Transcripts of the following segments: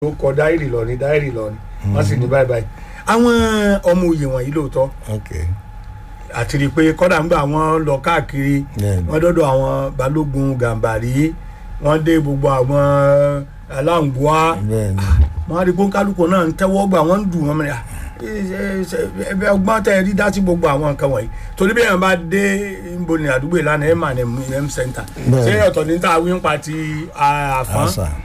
ó kọ dáírì lọ ní wọ́n sì ní báyìí àwọn ọmọ òye wọ̀nyí lóòótọ́ àti rí i pé kọ́dà ń gbà wọ́n lọ káàkiri wọ́n dọ́dọ̀ àwọn Balógun Gàmbàrí wọ́n dé gbogbo àwọn Aláǹgbá wọ́n rí gbóńkálùkù náà ń tẹ́wọ́ gbà wọ́n ń dùn wọ́n mẹ́rin ẹbẹ ọgbọ́n tẹ́ rí dá sí gbogbo àwọn nǹkan wọ̀nyí torí bí èèyàn bá dé níbo ni àdúgbò ìlànà ẹ̀ mà ní m center ṣé ọ̀tọ̀ ní tá a wí ń pa ti àfọ́n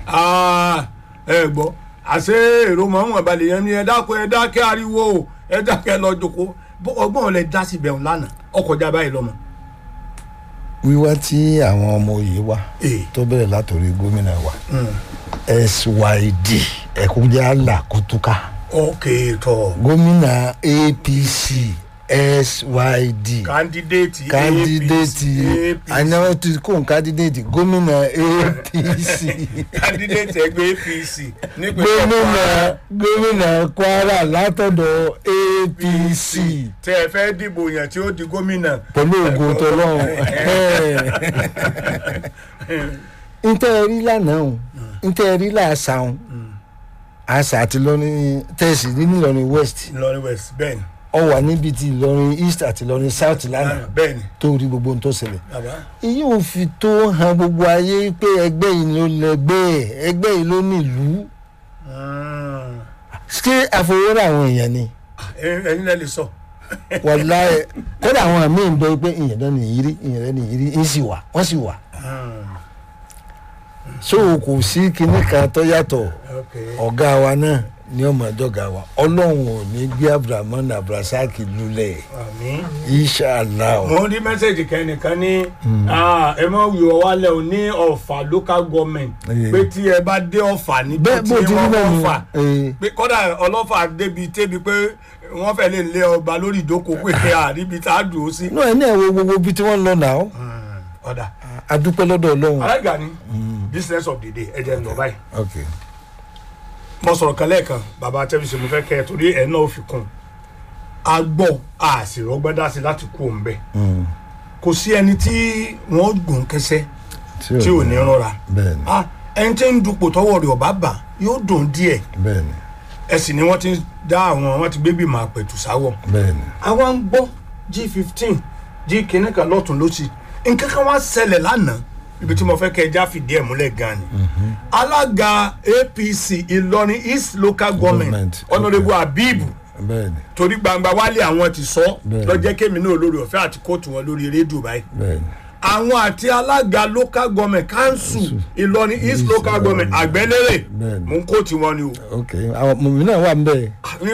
ẹ gbọ́ àṣé èrò mọ̀ ń wọ̀n balẹ̀ yẹn ni ẹ dákẹ́ ariwo ẹ dákẹ́ lọ jòkó ọgbọ́n lẹ dá sí bẹ̀rù lánàá ọkọjá báyìí lọ́mọ. wíwá tí àwọn ọmọ òye wa tó bẹ̀rẹ̀ látòrí gómìnà wa SYD ẹ̀kúnjẹ́ àlàkútúkà gómìnà APC SYD kandidate àná tí kò ń kandidate gómìnà APC kandidate ẹgbẹ́ APC gómìnà Kwara látọ̀dọ̀ APC tẹ ẹ fẹ́ dìbò yẹn tí ó di gómìnà pẹ̀lú ògo tọlọ́run ntẹ́ẹ̀rí lánàá ntẹ́ẹ̀rí làásàún àṣà àti Ìlọrin tẹ̀sí nínú Ìlọrin West bẹ́ẹ̀ ni ọ wà níbi tí Ìlọrin East àti Ìlọrin South lánàá tó rí gbogbo ohun tó ṣẹlẹ̀ èyí ò fi tó hàn gbogbo ayé pé ẹgbẹ́ yìí ló lẹ́gbẹ́ ẹgbẹ́ yìí ló nílùú ṣé àfọwọ́rọ̀ àwọn èèyàn ni. ẹ̀yin lẹ lè sọ. wàláhì kódà àwọn àmì ń bẹ pé ìyẹn lẹ́nu ìyírí ń sì wà wọ́n sì wà. so kò sí kinní kan tó yàtọ̀ ọ̀gá wa náà ní ọmọ ìjọga wa Ọlọ́run ò ní gbé Abdulrahman Abdulrasaq lulẹ̀ inshallah. mo ní mẹ́sẹ̀gì kẹ́nìkan ní ẹ mọ̀ wí ọ wálẹ̀ ò ní Ọ̀fà local government pé tí ẹ bá dé Ọ̀fà níbi tí wọ́n Ọ̀fà pé kọ́dà ọlọ́fà débi tébi pé wọ́n fẹ́ lè lé ọba lórí ìdókòó pé àríbi tá a dùn ó sí. náà ní ẹ̀wọ̀ gbogbo ibi tí wọ́n lọ náà ọ̀dà adúpẹ́ lọ́dọ̀ Ọlọ́run. alága ni business of the day ẹ jẹ́ ń lọ báyìí. mo sọ̀rọ̀ kan lẹ́ẹ̀kan bàbá tẹ́bísì mo fẹ́ kẹ́ ẹ torí ẹ̀ náà ó fi kún a gbọ́ àṣìrọ́gbẹ́dá sí láti kú òun bẹ́ẹ̀ kò sí ẹni tí wọ́n gùn kẹsẹ́ tí ò ní rọra ẹni tí ń dupò tọwọ́ rẹ̀ ọ̀bá bà yóò dùn díẹ̀ ẹ̀sìn ni wọ́n ti dá wọ́n ti gbégbé máa pẹ̀tù sáwọ̀ àwọn ń gbọ́ G15 G kìíní kan lọ́tún lọ́sì nǹkan kan wá ṣẹlẹ̀ lánàá ibi tí mo fẹ́ kẹ́ ẹja fìdí ẹ̀ múlẹ̀ gan ni alága APC Ìlọrin East Local Government Honourable Habib torí gbangba wálé àwọn ti sọ lọ́jẹ́ kémi náà lórí ọ̀fẹ́ àti kóòtù wọn lórí rédíò báyìí àwọn àti alága Local Government Council Ìlọrin East Local Government àgbẹ̀lérè mò ń kóòtù wọn ni o. àwọn mọ̀mí náà wà ń bẹ̀.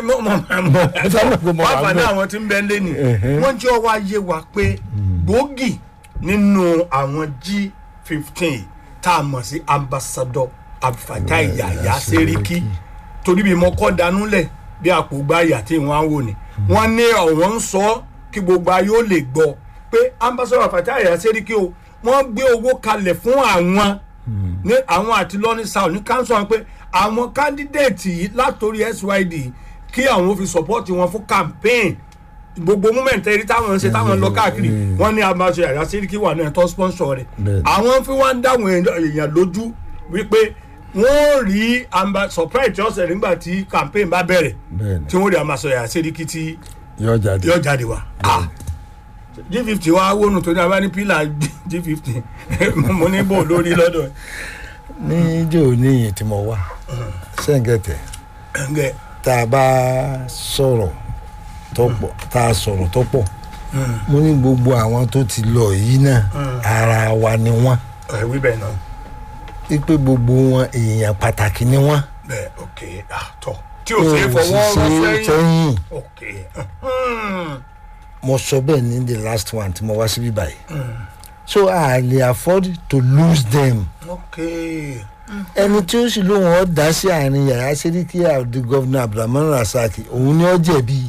wọ́n fà àwọn tí ń bẹ́ lé ni wọ́n jẹ́ ọwọ́ ayé wa pé gbòógì nínú àwọn G15 tá a mọ̀ sí ambassador Abdulfatai Yahaya Seriki torí bí mo kọ́ danúlẹ̀ bí àpò gbáyà tí wọ́n á wò ní wọ́n ní ọ̀wọ́n ń sọ kí gbogbo ayé ó lè gbọ́ pé ambassador Abdulfatai Yahaya Seriki o wọ́n gbé owó kalẹ̀ fún àwọn ní àwọn àti Ìlọrin South ní council wọn pé àwọn candidate yìí látòrí SYD kí àwọn fi support wọn fún campaign gbogbo moment ẹ̀rí táwọn ń ṣe táwọn lọ káàkiri wọ́n ní ambassador Yahaya Seriki wà náà tó sponsor rẹ̀ àwọn fi wá ń dáwọn èèyàn lójú wípé wọ́n rí surprise ọ̀sẹ̀ nígbà tí campaign bá bẹ̀rẹ̀ tí wọ́n rí ambassador Yahaya Seriki tí yọ jáde wá. G50 wa wónú tó ní abá ní pílà G50 mo ní bò lórí lọ́dọ̀. níjó níyìn tí mo wá sẹ́ńgẹ̀tẹ̀ tá a bá sọ̀rọ̀ tó pọ̀ mo ní gbogbo àwọn tó ti lọ yìí náà ara wa ni wọ́n. wí bẹ́ẹ̀ náà. ipe gbogbo wọn èèyàn pàtàkì ni wọ́n. bẹ́ẹ̀ ok tọ́ tí o ṣe fọwọ́ rọ sẹ́yìn. ok. mo sọ bẹ́ẹ̀ ní the last one tí mo wá síbí báyìí. so I lè afford to lose them. ok. ẹni tí ó sì lóun ọ̀ dá sí àárín Yahaya Seriki àti gọ́vnà Abdulrahman Rasaq òun ni ó jẹ̀bi.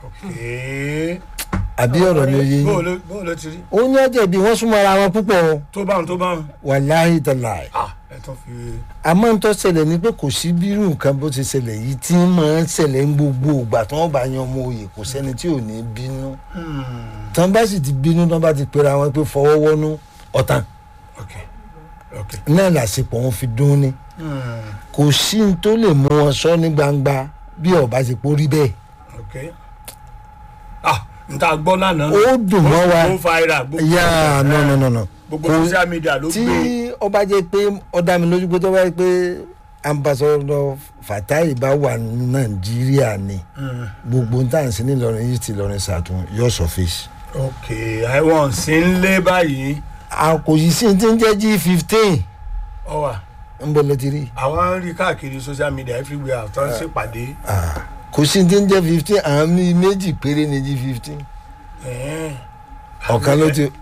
àbí ọ̀rọ̀ ni ó yé yín. bóòlù ti rí. òun ni ó jẹ̀bi wọ́n súnmọ́ ara wọn púpọ̀. tó bá wọn. wàláhì tàláhì. àmọ́ ń tó ṣẹlẹ̀ ni pé kò sí bírú nǹkan bó ti ṣẹlẹ̀ yìí tí máa ń ṣẹlẹ̀ ń gbogbo ìgbà tí wọ́n bá yan ọmọ òye kò sẹ́ni tí ò ní bínú. tí wọ́n bá sì ti bínú tí wọ́n bá ti pera wọn pé fọwọ́ wọnú ọ̀tàn. náà làṣepọ̀ wọn fi dún ní. kò kò sí ní tó lè mú wọn sọ ní gbangba bí ọba ti porí bẹ́ẹ̀. ok n ta gbọ́ lánàá. ó dùn mọ́ wa ó fa ira gbogbo. yà no. gbogbo social media ló gbé. tí ọba jẹ́ pé ọ̀dà mi lójú pé tó bá yẹ pé ambassador Fatai bá wà ní Nàìjíríà ni gbogbo n tà ń sin ní Ìlọrin yìí ti Ìlọrin ṣàtún yóò surface. ok àìwọ̀n sí ń lé báyìí. kò yìí sí ti ń jẹ́ G15. ọwà ń bọ̀ lẹ́tí rí. àwọn rí káàkiri social media everywhere tó ń ṣèpàdé. kò sí ti ń jẹ́ 15 àwọn méjì péré ní G15. ọ̀kan ló ti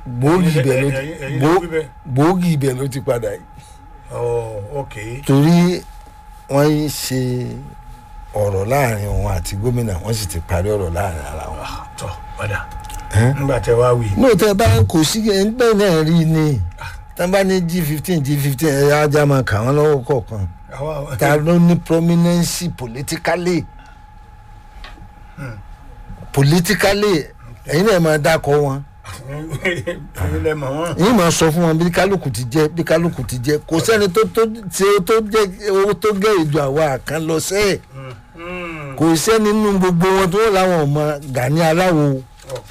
gbòógì ibẹ̀ ló ti padà yìí. ok. torí wọ́n ń ṣe ọ̀rọ̀ láàrin òun àti gómìnà wọ́n sì ti parí ọ̀rọ̀ láàrin ara wọn. tọ́ padà nígbà tẹ wá wí. lóòótọ́ bá kò sí ẹgbẹ́ náà rí ni tá a bá ní G15 ẹ̀yà ajá máa kà wọ́n lọ́wọ́ kọ̀ọ̀kan ta ló ní prominence politically ẹ̀yin náà máa dákọ̀ wọn yìí máa sọ fún wọn bí kálukú ti jẹ́ kò sẹ́ni tó gẹ́ ìjọ àwa kan lọ sẹ́ẹ̀ kò sẹ́ni nínú gbogbo wọn tó láwọn ọmọ Gani Aláwo.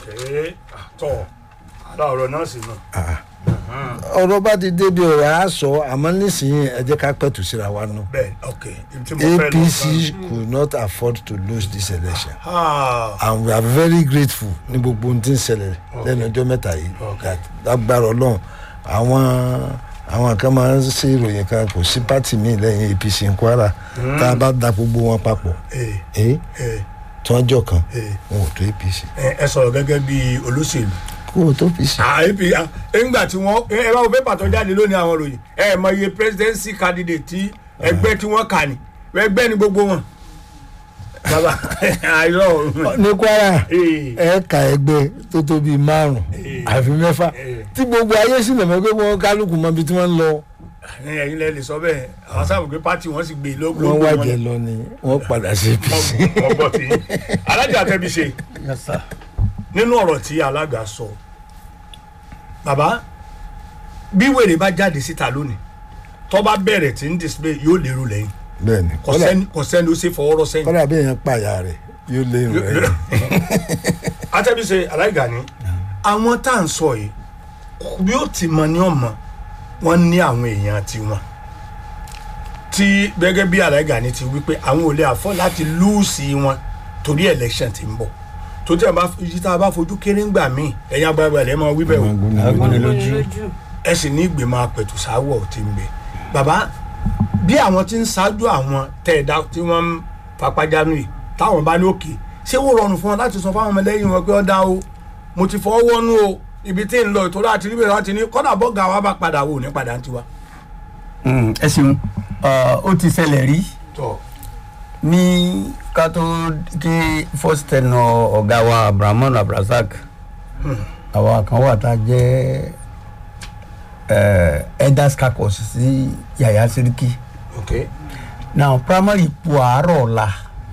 tọ́ àdá ọ̀rọ̀ náà sì nù. ọ̀rọ̀ bá ti débi ọ̀rọ̀ á sọ àmọ́ nísìnyí ẹ jẹ́ ká pẹ̀tù síra wa nù. APC could not afford to lose this election and we are very grateful ní gbogbo ohun tí ń ṣẹlẹ̀ lẹ́nu ọjọ́ mẹ́ta yìí lágbára Ọlọ́run àwọn kan máa ń ṣe ìròyìn kan kò sí pátì míì lẹ́yìn APC ní Kwara tá a bá da gbogbo wọn papọ̀ tí wọ́n jọ kan wọn ò tó APC. ẹ sọ̀rọ̀ gẹ́gẹ́ bí olóṣèlú kó o tó APC. nígbà tí wọ́n ẹ bá wo pépà tó jáde lónìí àwọn ròyìn ẹ mọ iye presidency candidate tí ẹgbẹ́ tí wọ́n kà ní ẹgbẹ́ ni gbogbo wọn. bàbá àìrọ̀ ní Kwara ẹ̀ka ẹgbẹ́ tó tó bíi 5 àfi 6 tí gbogbo ayé sì lẹ̀mọ́ pé wọ́n kálukú mọ ibi tí wọ́n ń lọ. ẹ̀yin lẹ lè sọ bẹ́ẹ̀ àwọn sábà pé pátì wọ́n sì gbé lógún. wọ́n wájẹ lọ ni wọ́n padà sí APC. wọ́n gbọ́ tí alájà tẹ́bi ṣe nínú ọ̀rọ̀ tí alága sọ bàbá bí wèrè bá jáde síta lónìí tó bá bẹ̀rẹ̀ tí ń display yóò lérò lẹ́yìn. bẹ́ẹ̀ni kò sẹ́ni ó ṣe fọwọ́rọ́ sẹ́yìn. kọ́dà bí èèyàn pààyà rẹ̀ yóò lérò lẹ́yìn. atẹ́bíṣe aláìga ni àwọn tá à ń sọ yìí bí ó ti mọ ní ọmọ wọn ní àwọn èèyàn tiwọn tí gẹ́gẹ́ bí aláìga ni ti wí pé àwọn ò lè àfọ́ láti lùsì wọn torí election ti ń bọ̀ tó tí a bá fojú kéré ń gbà míì ẹ̀yin agbára ẹ̀ máa wí bẹ́ẹ̀ o ẹ sì ní ìgbìmọ̀ apẹ̀tùsáwọ̀ tí ń bẹ bàbá bí àwọn tí ń ṣáájú àwọn tẹ̀dá tí wọ́n ń fapájánú yìí táwọn bá ní òkè ṣé ó rọrùn fún wọn láti sọ fáwọn ọmọlẹ́yìn wọn pé ó dá o mo ti fọwọ́ wọnú o ibi tí ń lọ ìtòrò àti níbẹ̀ láti ní kọ́dà bọ́gà wa bá padà wò ní padà ń tiwa. ẹ ṣeun ó ti ṣẹlẹ̀ rí ní ká tó kí first tenure ọ̀gá wa Abdulrahman Abdulrasaq àwa kan wà tá a jẹ́ elders caucus sí Yàyà Sẹ́ríkì now primary ipò àárọ̀ ọ̀la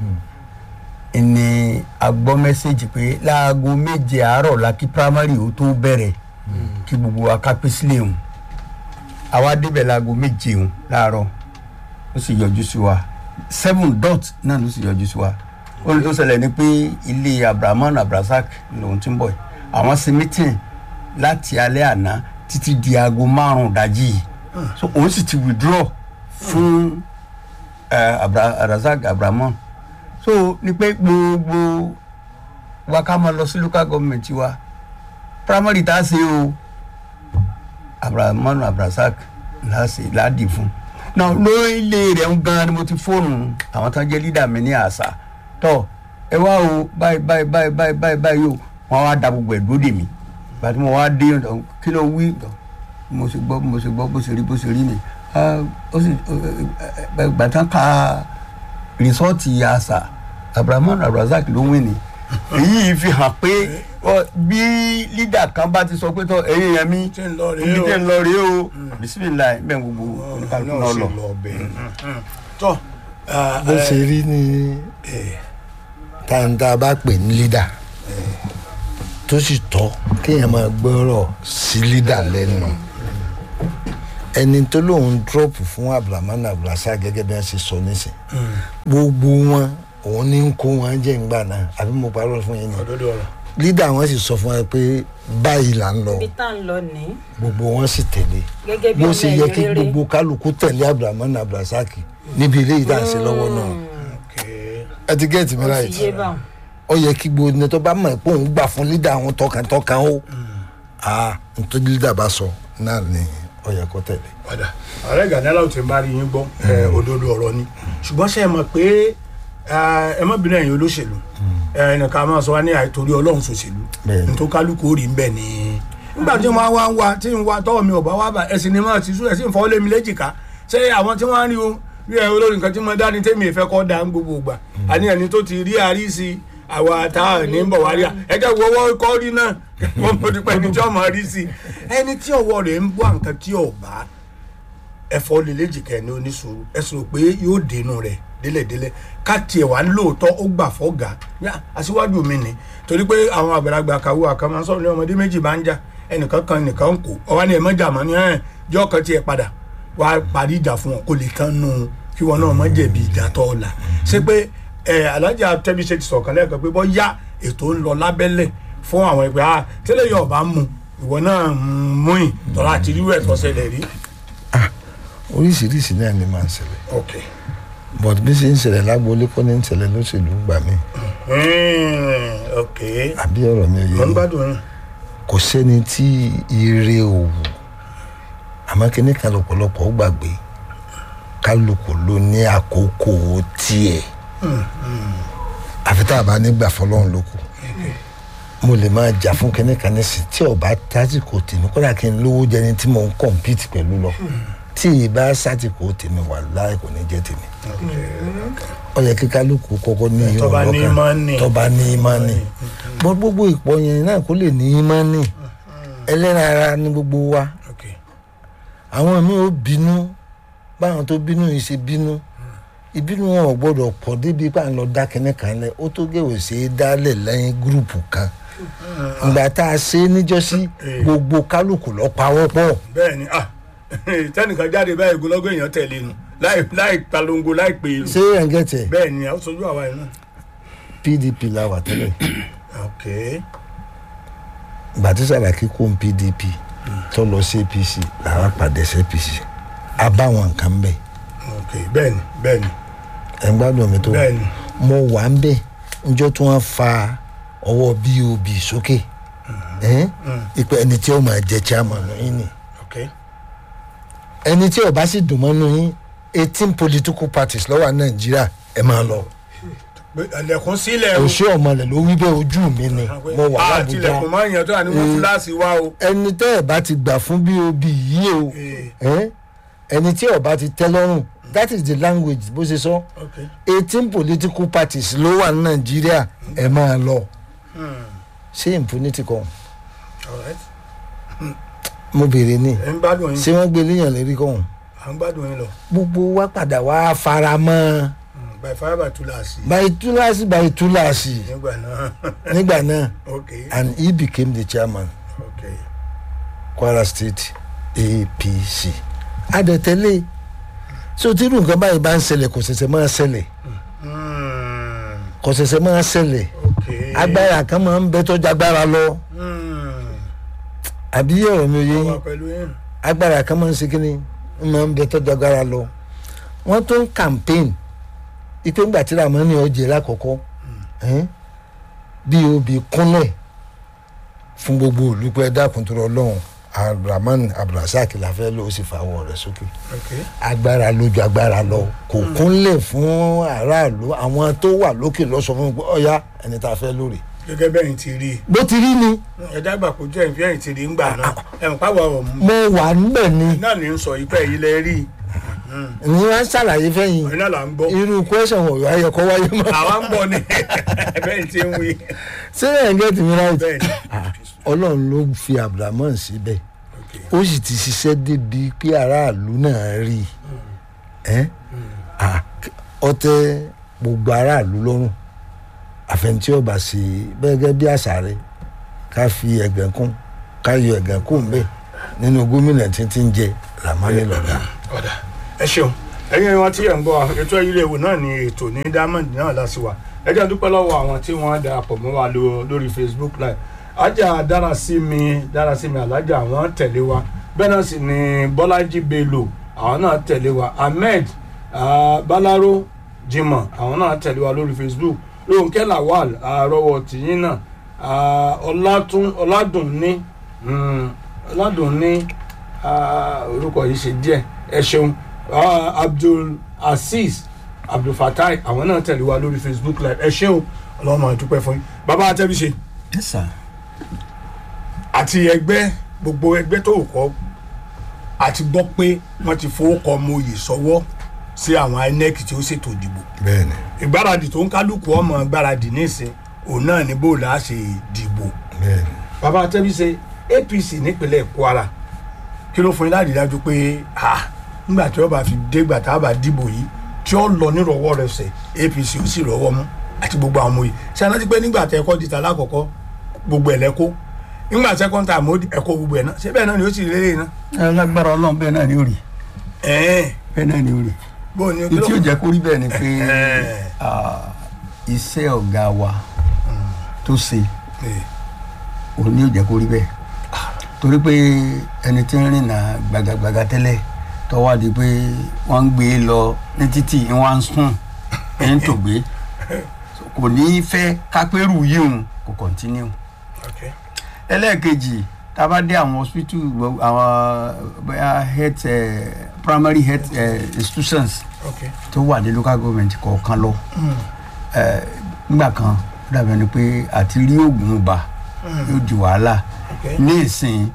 ni a gbọ́ mẹ́sẹ̀gì pé láago 7 àárọ̀ la kí primary ó tó bẹ̀rẹ̀ kí gbogbo wa ká pé sílẹ̀ hùn àwa débẹ̀ láago 7 hùn láàárọ̀ ó sì yọjú sí wa 7 dot náà ló sì yọjú sí wa ó ṣẹlẹ̀ ní pé ilé Abdulrahman Abdulrasaq lòun ti ń bọ̀ àwọn ṣe meeting láti alẹ́ àná títí di aago 5 dájí so òun sì ti withdraw fún Abdulrasaq Abdulrahman so ní pé gbogbo wa ká máa lọ sí local government wa primary tá a ṣe o Abdulrahman Abdulrasaq láàdì fún náà lórí ilé rẹ̀ ń gan ni mo ti fóònù àwọn tó ń jẹ́ leader mi ní àṣà tó ẹ wá o báyìí o wọ́n wá da gbogbo ẹ̀ dúró dè mí gbàtí mo wá dé kí ló wí mo ṣe gbọ́ bó ṣe rí ni ó sì gbàtàn ká rìsọ́ọ̀tì àṣà Abdulrahman Abdulrasaq ló wí ni èyí fi hàn pé bí lídà kan bá ti sọ pé tọ ẹ̀yin yẹn mi ibi tẹ́ ń lọ rèé o bisimilayi bẹ́ẹ̀ gbogbo oníkàlùkù náà lọ. bó ṣe rí ni tàǹtà bá pè ní lídà tó sì tọ́ kéèyàn máa gbọ́rọ̀ sí lídà lẹ́nu ẹni tó lóun drop fún Abdulrahman Abdulrasaq gẹ́gẹ́ bí wọ́n ṣe sọ nísìn gbogbo wọn òun ní ń kó wọn jẹ́ ńgbà náà àbí mo parọ́ fún yín ni lídà wọn sì sọ fún ẹ pé báyìí là ń lọ ibi tá ń lọ ní. gbogbo wọn sì tẹ̀lé gẹ́gẹ́ bí bó ọmọ ṣe yẹ kí ẹ̀yìn rere. gbogbo kálukú tẹ̀lé Abdulrahman Abdulrasaq níbi ilé yìí tá à ń ṣe lọ́wọ́ náà ẹ ti gẹ́ẹ̀tì mi ó láì ti tí yé báwọn. ó yẹ kí gbogbo ẹni tó bá mọ̀ pé òun gbà fún lídà àwọn tọkàntọkàn ó nítorí lídà bá sọ náà ni ó yẹ kó tẹ̀lé. padà ààrẹ Gani Aláò tí ń bá rí yín gbọ́ òdodo ọ̀rọ̀ ni ṣùgbọ́n ṣe é mọ̀ pé ẹ má bínú ẹ̀yin olóṣèlú ẹnìkan máa sọ wá ní àìtorí Ọlọ́run ṣòṣèlú nítorí kálukú ó rí ń bẹ̀ ni nígbà tí wọ́n wá ń wá tí ń wá tọ́wọ́ mi ò bá wá bá ẹ̀sìn ni máa ti sú ẹ̀sìn fọ́ lé mi léjìká ṣé àwọn tí wọ́n á rí o bí ẹ olórí nǹkan tí mo dá ní tèmi ìfẹ́ kọ́ da ń gbogbo ìgbà àní ẹni tó ti rí àríṣi àwa tá a ní bọ̀ wá rí à ẹjẹ́ wo owó kọ́ rí náà wọ́n mọ̀ nípa ẹni tí ọmọ rí sí ẹni tí ọwọ́ rẹ̀ ń bọ́ nǹkan tí ọba ẹ̀fọ́ lè léjìká ẹni oníṣòro ẹ̀sùn pé yóò dénú rẹ̀ délẹ̀délẹ̀ ká tiẹ̀ wá lóòótọ́ ó gbà fọ́gà aṣíwájú mi ni torí pé àwọn àgbàlagbà kàwé àkàmọ́ sọ̀rọ̀ ní ọmọdé méjì bá ń jà ẹnìkan kan nìkan ń kó ọwọ́ ni ẹ̀ mọ́jà mọ́ ní jọ́ kan tiẹ̀ padà wá parí ìjà fún wọn kó lè tán nù kí wọn náà má jẹ̀bi ìjà tó ọ̀la ṣé pé Alhaja Tẹ́bíṣe ti sọ̀kan lẹ́ẹ̀kan pé bọ́ yá ètò ń lọ lábẹ́lẹ̀ fún àwọn ẹgbẹ́ tẹ́lẹ̀ yóò bá mú ìwọ náà mú ì tọ́lá àti irú ẹ̀ tó ṣẹlẹ̀ rí. oríṣiríṣi náà ni máa ń ṣẹlẹ̀ ok but bí ṣe ń ṣẹlẹ̀ lágboolé kọ́ ní ń ṣẹlẹ̀ lóṣèlú gbà mí. ok àbí ọ̀rọ̀ mi ò yé mo ń gbádùn yín. kò sẹ́ni tí ire òwú àmọ́ kí ní kan lọ́pọ̀lọpọ̀ ó gbàgbé kálukú ló ní àkókò tiẹ̀ àfi tá a bá nígbà fọlọ́run ló kù mo lè máa jà fún kíní kan nísìnyí tí ọba tásìkò tèmi kódà kí n lówó jẹni tí mò ń kọ̀mpìtì pẹ̀lú lọ tí ìbá sátìkò tèmi wà láì kò ní jẹ́ tèmi ó yẹ kí kálukú kọ́kọ́ ní ìyọ̀ lọ́kàn tó bá ní ìmánì gbogbo ìpọ̀ yẹn náà kó lè ní ìmánì ẹlẹ́ran ara ní gbogbo wa àwọn mi ò bínú báwọn tó bínú yìí ṣe bínú ìbínú wọn ò gbọdọ̀ pọ̀ débi pé à ń lọ dá kínní kan lẹ̀ ó tó gèwè ṣe é dálẹ̀ lẹ́yìn gúrùpù kan ìgbà tá a ṣe é níjọ́sí gbogbo kálukú lọ pawọ́pọ̀. bẹ́ẹ̀ni tẹnìkan jáde báyìí gbọlọgbọ èèyàn tẹ̀lé nu láì palongo láì pè é. ṣé ẹ̀ ń gẹ̀tẹ̀. bẹ́ẹ̀ni àwọn sojú àwa yìí náà. PDP la wà tẹ́lẹ̀. ok. bàtí Sàràkí kó ń PDP tó lọ sí APC làwọn pàdé sí APC a bá wọn nǹkan bẹ́ẹ̀. ok bẹ́ẹ̀ni bẹ́ẹ̀ni. ẹ̀ ń gbádùn mi tó. bẹ́ẹ̀ni. mo wà ń bẹ̀ njọ́ tí wọ́n fa ọwọ́ BOB sókè ìpè ẹni tí ó máa jẹ chairman yín ni ẹni tí ó bá sì dùn mọ́nú yín 18 political parties ló wà Nàìjíríà ẹ máa lọ. ẹlẹ́kùn sílẹ̀ o. òṣè ọmọlẹ̀ ló wí bẹ́ẹ̀ ojú mi ni mo wà lábújá. àtìlẹ̀kùn máa ń yàn tó wà ní wọ́n fúláàsì wá o. ẹni tẹ́ ẹ̀ bá ti gbà fún BOB yìí o ẹni tí ó bá ti tẹ́ lọ́rùn that is the language bó ṣe sọ 18 political parties ló wà ní Nàìjíríà ẹ máa lọ ṣé impunity kan mo béèrè ni ṣé wọ́n gbé léyàn lérí kan gbogbo wa padà wá fara mọ́ by túláàsì nígbà náà and he became the chairman Kwara State APC adẹ̀tẹ̀lé so tí irú nǹkan báyìí bá ń ṣẹlẹ̀ kò ṣẹ̀ṣẹ̀ máa ṣẹlẹ̀ agbára kan máa ń bẹ tọ́jú agbára lọ àbí ọ̀rọ̀ mi ò yé yín agbára kan máa ń ṣe kíni máa ń bẹ tọ́jú agbára lọ wọ́n tó ń campaign ipe ńgbà tí Ramani ọjẹ́ lákọ̀ọ́kọ́ BOB kúnlẹ̀ fún gbogbo olùpẹ̀ dákun tó rọ lọ́hùn Abdulrahman Abdulrasaq la fẹ́ lọ ó sì fàwọ̀ rẹ̀ sókè agbára lójú agbára lọ kò kúnlẹ̀ fún aráàlú àwọn tó wà lókè lọ sọ fún mi pé ọ̀ya ẹni tá a fẹ́ lórí. gẹ́gẹ́ bẹ́ẹ̀ ti rí i. bó ti rí ni. ẹ̀dá gbà kó jẹ́ ìfẹ́ ti rí ńgbà náà ẹ̀mú pàwọ̀ ọ̀mú. mo wà níbẹ̀ ni. náà ní sọ ìpẹ́ yìí lẹ rí i. ni wọ́n ṣàlàyé fẹ́yìn iná là ń gbọ́. irú kwẹ́sàn wọ̀nyí ayẹ kọ́ wáyé mọ́. àwa ń bọ̀ ni bẹ́ẹ̀ ti ń wí. ṣé ẹ̀ ń gẹ́tì mi ráìtì Ọlọ́run ló fi Abdulrahman síbẹ̀ ó sì ti ṣiṣẹ́ débi pé aráàlú náà rí ọtẹ gbogbo aráàlú lọ́rùn àfẹnití ọba sí gẹ́gẹ́ bí àṣà rẹ̀ ká fi ẹ̀gàn kún ká yọ ẹ̀gàn kún bẹ́ẹ̀ nínú gómìnà tí ń jẹ Ramani lọ́gá. ọ̀dà ẹ ṣeun ẹ̀yin wọn tí ẹ̀ ń gbọ́ ètò ìyílẹ̀wò náà ni ètò ní Diamond náà lásìwà ẹ jẹ́ dúpẹ́ lọ́wọ́ àwọn tí wọ́n darapọ̀ mọ́ wa lórí Facebook live ajá Dárasími alájà àwọn tẹ̀lé wa bẹ́ẹ̀ náà sì ni Bọ́lájí Bello àwọn náà tẹ̀lé wa Ahmed Balaro Jimoh àwọn náà tẹ̀lé wa lórí Facebook Rónkẹ́ Lawal àrọ́wọ́ tìyín náà Ọládùnní orúkọ yìí ṣe díẹ̀ ẹ ṣeun Abdul Fatai àwọn náà tẹ̀lé wa lórí Facebook live ẹ ṣeun Ọlọ́run máa dúpẹ́ fún yín bàbá Atẹ́bíṣe àti ẹgbẹ́ gbogbo ẹgbẹ́ tó kọ́ àti gbọ́ pé wọ́n ti fowókọ́ mọ̀ọ́yè sọ́wọ́ sí àwọn INEC tí ó ṣètò ìdìbò bẹ́ẹ̀ni ìgbáradì tó ń kálukú ọmọ gbáradì nísìn òun náà ní bó la ṣe dìbò bẹ́ẹ̀ni. bàbá Atẹ́bíṣe APC nípínlẹ̀ Kwara kí ló fún yín láti dájú pé nígbà tí wọ́n bá fi dégbà tá a bá dìbò yìí tí ó lọ nírọ̀wọ́ rẹ̀ sẹ̀ APC ó sì rọ́wọ́ mú àti gbogbo àwọn ọmọ yìí ṣe aláti pé nígbà tí ẹ̀kọ́ dìtà lákọ̀ọ́kọ́ gbogbo ẹ̀ lẹ́kọ́ nígbà second time ó ẹ̀kọ́ gbogbo ẹ̀ náà ṣé bẹ́ẹ̀ náà ni ó sì lélẹ̀ náà. lágbára Ọlọ́run bẹ́ẹ̀ náà ni ó rí bẹ́ẹ̀ náà ni ó rí tí ó jẹ́ kó rí bẹ́ẹ̀ ni pé iṣẹ́ ọ̀gá wa tó ṣe òun ni ó jẹ́ kó rí bẹ́ẹ̀ torí pé ẹni tí ń rìnà gbàgàgbàgà tẹ́lẹ̀ tọ́wọ́ di pé wọ́n ń gbé lọ ní títì wọ́n ń sùn ń tògbé kò ní í fẹ́ kápẹ́rù yìí òun kò continue. ẹlẹ́ẹ̀kejì tá a bá dé àwọn hospital àwọn health primary health institutions tó wà ní local government kọ̀ọ̀kan lọ nígbà kan dàbẹ̀ ni pé àti rí oògùn ibà yóò di wàhálà ní ìsìn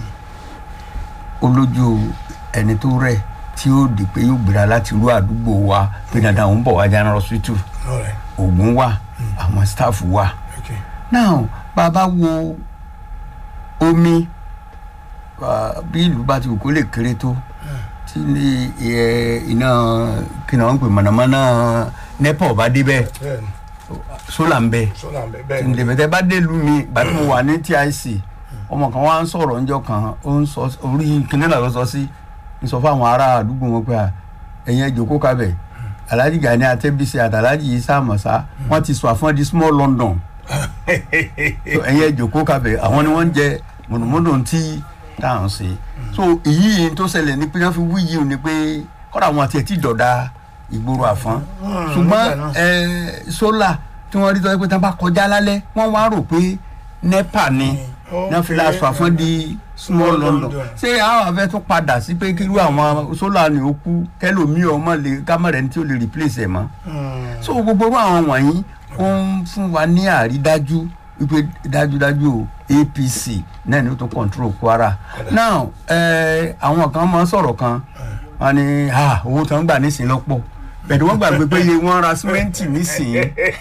olójú ẹni tó rẹ̀ tí ó di pé yóò gbéra láti rú àdúgbò wa pé dandan òun bọ̀ wá General Hospital oògùn wà àwọn staff wà now bàbá wo omi bí ìlú bá ti wù kó lè kéré tó tí iná kí náà ń pè mọ̀nàmọ́ná NEPA bá dé bẹ́ẹ̀ sólà ń bẹ ǹdẹ̀bẹ̀tẹ̀ bá dé lu mi gbàtí mo wà ní TIC ọmọ kan wá ń sọ̀rọ̀ ńjọ́ kan ó ń sọ orí kìnìún lọ sọ sí ń sọ fáwọn ará àdúgbò wọn pé ẹ̀yin ẹ̀jọ̀kó kábẹ̀ Alhaji Gani Atẹ́bíṣe àtàlájì Isa Àmọ̀sá wọ́n ti sọ àfọ́n di small London ẹ̀yin ẹ̀jọ̀kó kábẹ̀ àwọn ni wọ́n ń jẹ mọ̀nàmọ́nà tí táwọn ṣe so èyí tó ṣẹlẹ̀ ní pé wọ́n fi wí yìí ni pé kọ́dà wọn àti ẹ̀ tí dọ̀dá ìgboro àfọ́n ṣùgbọ́n sólà tí wọ́n rí tọ́ pé tí wọ́n bá kọjá lálẹ́ wọ́n wá rò pé NEPA ni náà fi láṣọ àfọ́n di small London ṣé àwọn afẹ́ tún padà sí pé kírú àwọn sólà ni ó kú kẹlòmíì ọmọ lè kámẹ́rẹ́ ní tí ó lè replace ẹ̀ mọ́ so gbogbo àwọn wọ̀nyí ó ń fún wa ní àrídájú wípé dájúdájú o APC náà ni ó tún control Kwara now àwọn kan máa ń sọ̀rọ̀ kan wọ́n ní owó tó ń gbà nísìnyí lọ́pọ̀ bẹ̀rẹ̀ wọ́n gbàgbé pé iye wọ́n ra símẹ́ǹtì nísìnyí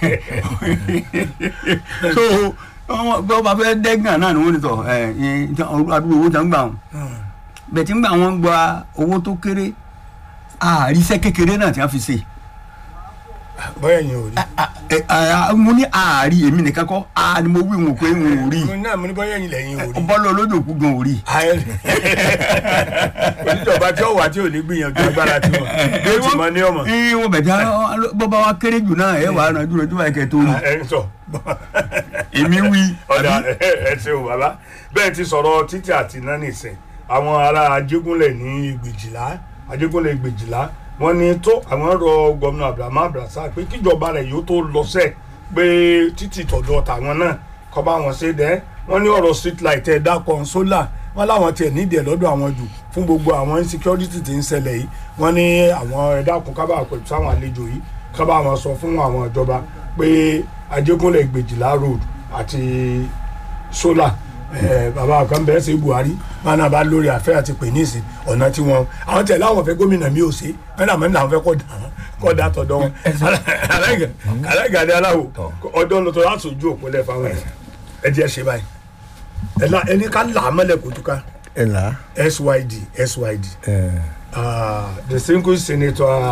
so bí wọ́n bá fẹ́ dẹ́gàn náà ni wọ́n ní tọ̀ àdúgbò owó tó ń gbà wọn bẹ̀ẹ̀ tí ń gbà wọ́n gba owó tó kéré àríṣẹ́ kékeré náà tí wọ́n fi ṣe. bọ́yá yẹn ò rí. mo ní àárí èmi nìkan kọ́ ni mo wí wọn pé wọn ò rí. mo ní bọ́yá yẹn lẹ́yìn ò rí. bọ́lá olódò kú gan ò rí. oníjọba tí ó wà tí ò ní gbìyànjú agbára tí wọn yóò ti mọ ní ọmọ. wọ́n bẹ̀tẹ̀ bọ́ba wa kéré jù náà ẹ̀ wà á ràn jùlọ tí wàá kẹ́ tó rí. èmi wí. ọ̀dà ẹ ṣeun bàbá bẹ́ẹ̀ ti sọ̀rọ̀ títí àti iná nìsín àwọn ará Ajégúnlẹ̀ ní Ìgbèjìlá wọ́n ní tó àwọn rọ gómìnà Abraham Abrasa pé kíjọba rẹ̀ yóò tó lọ́sẹ̀ pé títí tọ̀dọ̀ tàwọn náà kọ́ bá wọn ṣe dẹ́ wọ́n ní ọ̀rọ̀ street light ẹ̀dá kan sólà wọ́n láwọn tiẹ̀ nídìí ẹ̀ lọ́dọ̀ àwọn jù fún gbogbo àwọn insecurity tí ń ṣẹlẹ̀ yìí wọ́n ní àwọn ẹ̀dá kan kábà pẹ̀lú sáwọn àlejò yìí kábà wọn sọ fún àwọn ìjọba pé Ajégúnlẹ̀ Ìgbèjìlá road àti sólà bàbá kan bẹ́ẹ̀ ṣe Buhari wọn náà bá lórí àfẹ́ àti pè ní ìsìn ọ̀nà tí wọn àwọn tẹ̀lé àwọn fẹ́ gómìnà mi ò ṣe wọn náà mẹ́rin làwọn fẹ́ kọ́ da tọ̀dọ̀ wọn aláìgàdé aláwò ọdún lọ́tọ̀ láti ojú òpó lẹ́fà wọn ẹ jẹ́ ṣe báyìí ẹni ká là á mọ́lẹ̀ kó túká SYD distinguished senator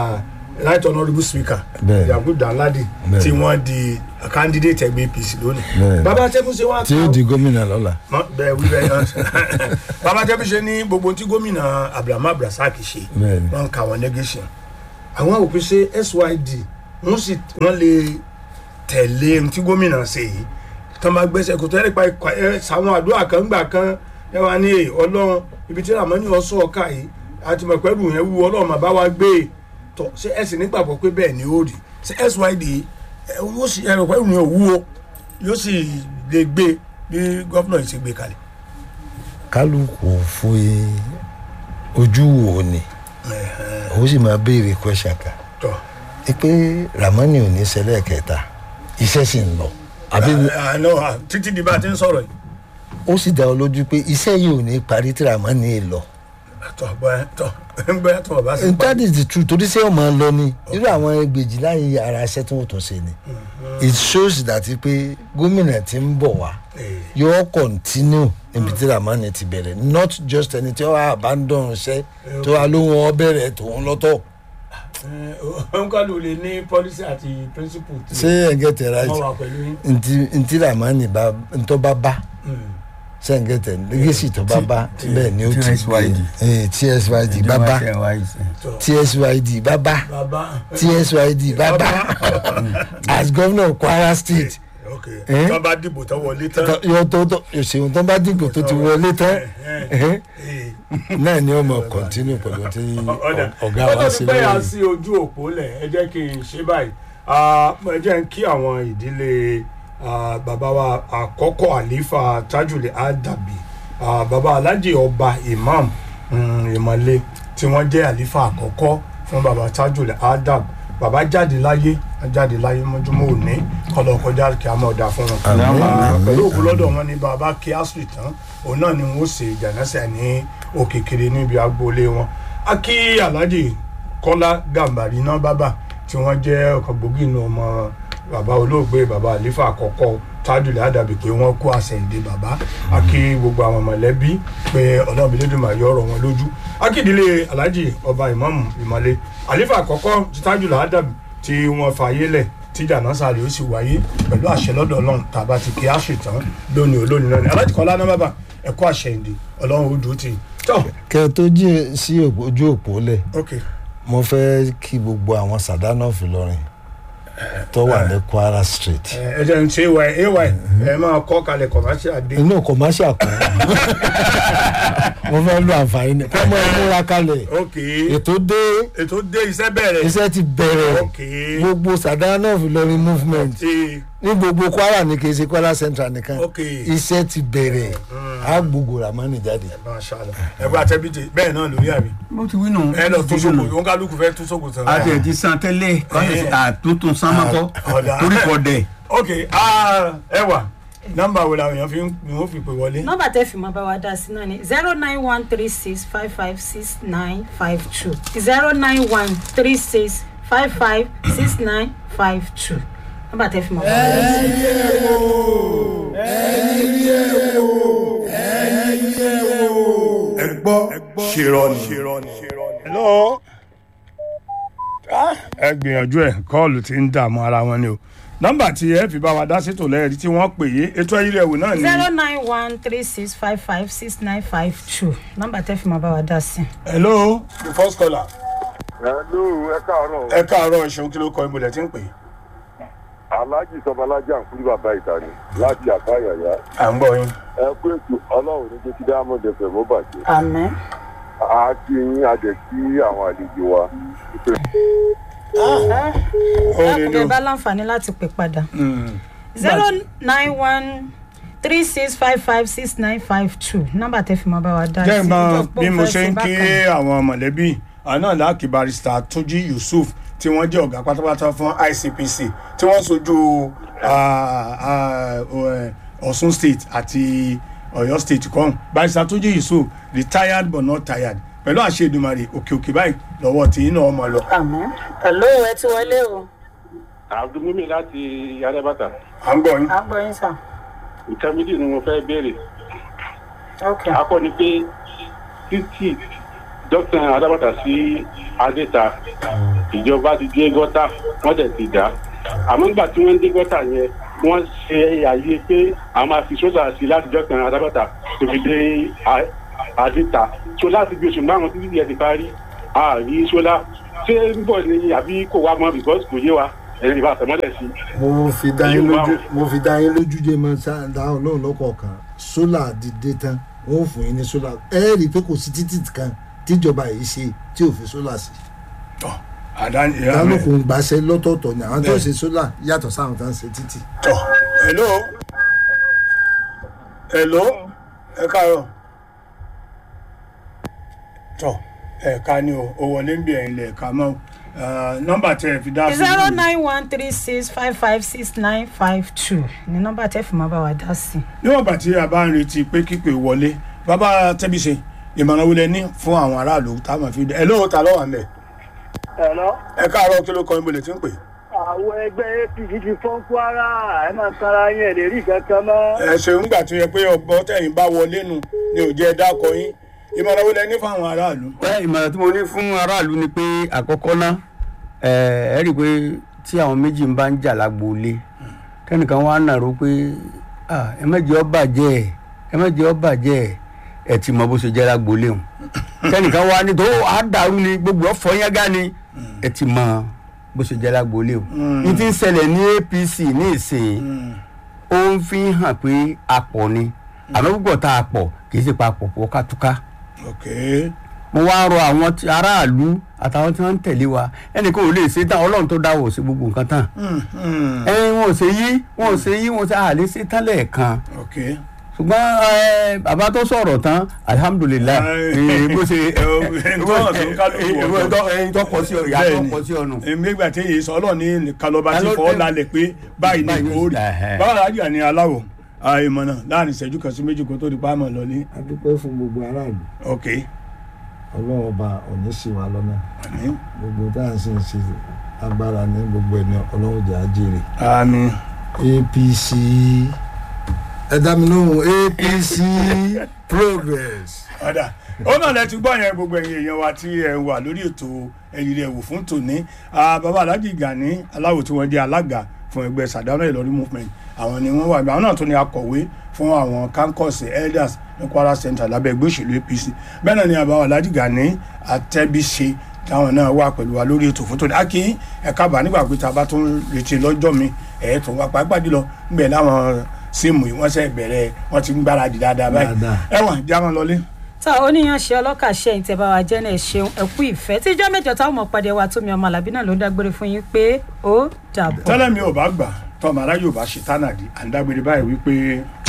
right honourable speaker Yakubu Danladi tí wọ́n di candidate ẹgbẹ́ APC lónìí. Bàbá Tẹ́bùṣe wá tí ó di gómìnà lọ́la. bẹ́ẹ̀ wí bẹ́ẹ̀ náà Bàbá Tẹ́bùṣe ní gbogbo tí gómìnà Abraham Abdulrasaq ṣe wọ́n kà wọ́n negation. Àwọn òpin ṣe SYD wọ́n lè tẹ̀lé tí gómìnà ṣe yìí tán bá gbẹ́sẹ̀ kò tẹ́lẹ̀ pa àwọn àdúrà kan gbà kan ẹ wá ní Ọlọ́run ibi tí Ramani ọ̀sọ́ ọ̀ka yìí àti mọ̀pẹ́rù yẹn wú Ọlọ́run bá wá gbé tọ̀ ṣé ẹ sì nígbàgbọ́ pé bẹ́ẹ̀ ni ó rí ṣé SYD yóò sì ẹ̀rọ pẹ́rù yẹn wú o yóò sì lè gbé bí gọ́fúnà yìí ṣe gbé kalẹ̀. kálukú fún ojú wo ni ó sì máa béèrè question kan pé Ramani ò ní ṣẹlẹ̀ kẹta iṣẹ́ sì ń lọ. títí di bá a ti ń sọ̀rọ̀ yìí. ó sì dá ọ lójú pé iṣẹ́ yìí ò ní parí tí Ramani lọ. that is the truth torí sẹ́wọ̀n máa ń lọ ní irú àwọn ẹgbẹ̀jì láyé ara iṣẹ́ tí wọ́n tún ṣe ni it shows that pé gómìnà tí ń bọ̀ wá yóò continue níbi tí Ramani ti bẹ̀rẹ̀ not just ẹni tí ó wá abandon iṣẹ́ tó wá lóhun ọ bẹ̀rẹ̀ tòun lọ́tọ̀. nkàlù lè ní policy àti principle. ṣé ẹgẹ tẹ right ntí Ramani bá ntọ́ bá ṣé ẹgẹ tẹ legacy tó bá bẹ́ẹ̀ ni ó ti gbé TSYD bàbá TSYD bàbá as governor of Kwara State. tó bá dìbò tó wọlé tán. ṣèwọ̀n tó bá dìbò tó ti wọlé tán náà ni ó mọ̀ continue pẹ̀lú tí ọ̀gá wa sí lórí. ó tó ti pẹ́ yà sí ojú òpó lẹ̀ ẹ jẹ́ kí n ṣe báyìí ẹ jẹ́ n kí àwọn ìdílé bàbá wa àkọ́kọ́ àlífà Tajul Adabi bàbá Alhaji Ọba Imam Ìmọ̀lé tí wọ́n jẹ́ àlífà àkọ́kọ́ fún bàbá Tajul Adabi bàbá jáde láyé mọ́júmọ́ òní kọlọ̀ kọjá kí a mọ̀ ọ̀dà fún wọn. pẹ̀lú òkú lọ́dọ̀ wọn ni bàbá kí asiri tán òun náà ni wọ́n ṣe ìjànásẹ̀ ní òkèkèrè níbi agboolé wọn. a kí Alhaji Kọ́lá Gàmbàrí náà bàbá tí wọ́n jẹ́ ọ̀kan gbòógì nínú ọmọ bàbá olóògbé bàbá àlífà àkọ́kọ́ Tajul Adabi pé wọ́n kó àṣẹ ìdè bàbá. a kí gbogbo àwọn mọ̀lẹ́bí pé Ọlọ́run Elédùmarè yọ ọ̀rọ̀ wọn lójú. a kí ìdílé Alhaji Ọba Imam Ìmọ̀lé àlífà àkọ́kọ́ Tajul Adabi tí wọ́n fààyè lẹ̀ tí jànásà rẹ̀ ó sì wáyé pẹ̀lú àṣẹ lọ́dọ̀ Ọlọ́run tàbá ti kí á ṣètàn lónìí olónìí náà ni Alhaji Kọ́lá náà bàbá ẹ̀kọ́ àṣẹ ìdè Ọlọ́run ó dùn tì. kẹ́ ẹ tó jí sí ojú òpó lẹ̀ mo fẹ́ kí gbogbo àwọn Sàdánọ́ọ̀fù Ìlọrin tó wà ní Kwara Street. ẹ jẹ́ n ṣe ay ẹ máa kọ́ kalẹ̀ commercial dé. inú commercial kan mo fẹ́ lu àǹfààní ní kọ́ mọ́ ẹ múra kalẹ̀ ètò dé iṣẹ́ ti bẹ̀rẹ̀ gbogbo Sàdánọ́ọ̀fù Ìlọrin movement ní gbogbo Kwara ní kì í ṣe Kwara Central nìkan iṣẹ́ ti bẹ̀rẹ̀ á gbogbo Ramani jáde. ẹgbẹ́ àtẹ́bíjẹ bẹ́ẹ̀ náà lórí àmì. mo ti wí nù. ẹ lọ tún sóko òun kálukú fẹ́ tún sóko tán. a ti ẹ̀ ti san tẹ́lẹ̀ àtúntún sámákọ́ torí kò dẹ̀. ẹ wà nọ́mbà wo làwọn èèyàn fi pè wọlé. nọ́mbà tẹ́ fi máa bá wa dá sí náà ni 09136556952 09136556952 nọ́mbà tẹ́ fi máa bá wa dá sí. ẹ gbọ́ ṣèrọ̀nì. hello. ẹ gbìyànjú ẹ kọ́ọ̀lù tí ń dààmú ara wọn ni o nọ́mbà tí ẹ fi bá wa dá sétò lẹ́ẹ̀rí tí wọ́n pè é ètò ayílẹ̀ ẹ̀wò náà ni. 09136556952 nọ́mbà tẹ́ fi máa bá wa dá sí. hello the first caller. hello ẹ káàárọ̀. ẹ káàárọ̀ ìṣòwò kí ló kọ ibùdó tí ń pè é. Alhaji Sọbalájà ń kúrú bàbá ìta ni láti àbáyàyà. à ń gbọ́ yín. ẹ kú ètò Ọlọ́run ní jẹ́ kí Diamond FM ó bàjẹ́. àmín. a kí yín adẹ̀ sí àwọn àlejò wa. ẹ bá láǹfààní láti pè padà. 09136556952 nọ́mbà tẹ́ fi máa bá wa dá sí. jẹ́ ìmọ̀ bí mo ṣe ń kí àwọn mọ̀lẹ́bí àná láàkì barrister Túnjí Yusuf tí wọ́n jẹ́ ọ̀gá pátápátá fún ICPC tí wọ́n sojú Ọ̀ṣun state àti Ọ̀yọ́ state kan barrister Túnjí Yusuf retired but not tired pẹ̀lú àṣẹ Èdùmàrè òkè báyìí lọ́wọ́ tí iná ọmọ lọ. àmín. hello ẹ ti wọlé o. Abdulmumi láti Yàrá-Bàtà. à ń gbọ́ yín. à ń gbọ́ yín sà. nǹkan méjì ni mo fẹ́ béèrè. ok. akọ ni pé títì dókítà adábàtà sí adéta ìjọba ti dé gọ́tà wọ́n tẹ̀ ti dá àmọ́ nígbà tí wọ́n dé gọ́tà yẹn wọ́n ṣe àyè pé àwọn máa fi sódà sí láti dókítà adábàtà tó fi dé adéta so láti bí oṣù márùn títí yẹn ti parí àárí sólà ṣé ń bọ̀ ní àbí kò wá mọ́ because kò yé wa ẹ̀rẹ́ ìbá àtẹ̀mọ́lẹ̀ sí. mo fi dá yín lójú jẹ́ mọ́ sáà ọlọ́run lọ́kọ̀ọ̀kan sólà dìde tán wọ́n fún yín ní sólà ẹ rí i pé kò sí títì kan tíjọba yìí ṣe tí ò fi sólà sí. lálùkù ń gbàṣẹ lọ́tọ̀ọ̀tọ̀ ni àwọn tó ṣe sólà yàtọ̀ sáwọn tó ń ṣe títì. hello ẹ káàárọ̀ ẹ̀ka ni o wọlé ń bí ẹ̀yìn lẹ̀ka mọ́ nọ́mbà tẹ́ ẹ fi dá sí. 09136556952 ni nọ́mbà tẹ́ fi máa bá wa dá sí. níwọ̀n bàtí a bá ń retí pé kíkpé wọlé bàbá tẹ́bíṣe ìmọ̀ràn wọlé ní fún àwọn aráàlú táwọn fi dé ẹ lóò ta lọ́wọ́ àmẹ́. ẹ káàárọ̀ kí ló kọ́ ibodè tí ń pè. àwọn ẹgbẹ́ apc ti fọ́n kwara ẹ máa sanra yín ẹ̀ lè rí kankan mọ́. ẹ ṣeun gbà tó yẹ pé ọgbọ́n tẹ̀yìn bá wọlé nu ni ò jẹ́ dákọ yín ìmọ̀ràn wọlé ní fún àwọn aráàlú. ìmọ̀ràn tí mo ní fún aráàlú ni pé àkọ́kọ́ ná ẹ rí i pé tí àwọn méjì ń bá ń jà lágboolé kẹ́nìkan wá nàró pé ẹ mẹ́jẹ ọ bàjẹ́ ẹ ti mọ bó ṣe jẹ́ lágboolé o kẹ́nìkan wá ní tó àdàrú ni gbogbo ọ̀fọ̀ yẹn gá ni ẹ ti mọ bó ṣe jẹ́ lágboolé o ní ti ń ṣẹlẹ̀ ní apc ní ìsìn ó ń fi hàn pé apọ̀ ni àmọ́ púpọ̀ tá a pọ̀ kì í ṣe pa pọ̀ pọ̀ kátúká. mo wá rọ àwọn aráàlú àtàwọn tí wọ́n ń tẹ̀lé wa ẹnìkan ò lè ṣe tán ọlọ́run tó dáwọ́ sí gbogbo nǹkan tán. wọn ò ṣe yí wọn ṣe àlè ṣe tán lẹ́ẹ̀kan. ṣùgbọ́n bàbá tó sọ̀rọ̀ tán alihamudulilayi bó ṣe ẹyin tó kọ sí ọ ìyá tó kọ sí ọ nù. nígbà tí èyí sọ ọlọ́ọ̀ni kalọba ti fọ́ lálẹ́ pé báyìí ni kò rí báwo la jù ní aláwọ̀ ìmọ̀nà láàrin ìṣẹ́jú kan sí méjì kó tó di pámọ̀ lọlé. a dúpẹ́ fún gbogbo aráàlú. ọlọ́run ọba òní sì wá lọ́nà. gbogbo tá à ń sìn sí agbára ní gbogbo ẹni ọlọ́run jẹ́ àjèrè. àmín. apc ẹ dá mi lóhùn apc progress. ọ̀dà ó náà lẹ ti gbọ́ yẹn gbogbo ẹ̀yin èèyàn wa tí ẹ wà lórí ètò ẹ̀yìn rẹ̀ wò fún tòní. bàbá Alhaji Gani Aláwo tí wọ́n jẹ́ alága fún ẹgbẹ́ Sardauna Ìlọrin movement àwọn ni wọ́n wà àwọn náà tó ní akọ̀wé fún àwọn kankọ́ọ̀sì elders ní Kwara Central lábẹ́ ẹgbẹ́ òṣèlú APC bẹ́ẹ̀ náà ni àbáwọ̀ Alhaji Gani Atẹ́bíṣe táwọn náà wà pẹ̀lú wa lórí ètò fótó akí ẹ̀ka bà nígbà pé tá a bá tún retí lọ́jọ́ mi tó wá pàápàá jùlọ ńbẹ̀ láwọn síìmù wọ́n ṣe bẹ̀rẹ̀ wọ́n ti ń gbáradì dáadáa báyìí ẹ̀wọ̀n jáwọn lọlé. tá oníyanṣẹ́ ọlọ́kàṣẹ́ ìtẹ̀bá wa jẹ́ náà ṣeun ẹ̀kú ìfẹ́ tíjọ́ mẹ́jọ táwọn ọmọ pàdé wa Tómi ọmọ Àlàbí náà ló dágbére fún yín pé ó dàbọ̀. tẹ́lẹ̀ mi ò bá gbà tọ́mọ aráyò bá ṣe tánàdì à ń dágbére báyìí wípé